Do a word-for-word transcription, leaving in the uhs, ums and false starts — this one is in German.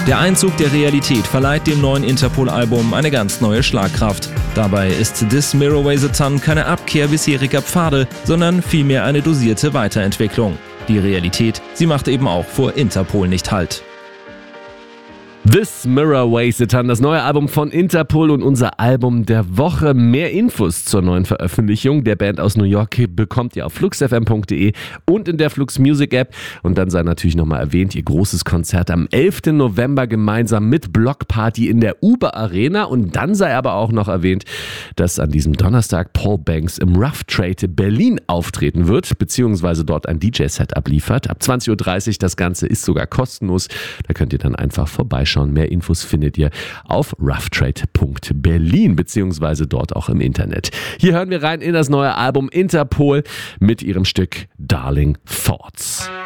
Der Einzug der Realität verleiht dem neuen Interpol-Album eine ganz neue Schlagkraft. Dabei ist This Mirror Weighs a Ton keine Abkehr bisheriger Pfade, sondern vielmehr eine dosierte Weiterentwicklung. Die Realität, sie macht eben auch vor Interpol nicht Halt. This Mirror Weighs a Ton, das neue Album von Interpol und unser Album der Woche. Mehr Infos zur neuen Veröffentlichung der Band aus New York bekommt ihr auf flux f m punkt d e und in der Flux Music App. Und dann sei natürlich nochmal erwähnt, ihr großes Konzert am elften November gemeinsam mit Block Party in der Uber Arena. Und dann sei aber auch noch erwähnt, dass an diesem Donnerstag Paul Banks im Rough Trade Berlin auftreten wird, beziehungsweise dort ein D J-Set abliefert. Ab zwanzig Uhr dreißig, das Ganze ist sogar kostenlos. Da könnt ihr dann einfach vorbeischauen. Mehr Infos findet ihr auf roughtrade punkt berlin beziehungsweise dort auch im Internet. Hier hören wir rein in das neue Album Interpol mit ihrem Stück Darling Thoughts.